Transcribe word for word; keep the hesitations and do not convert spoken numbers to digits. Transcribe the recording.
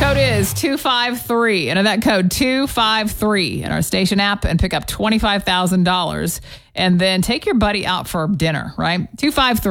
code is two five three. Enter that code two five three in our station app and pick up twenty-five thousand dollars. And then take your buddy out for dinner, right? two five three.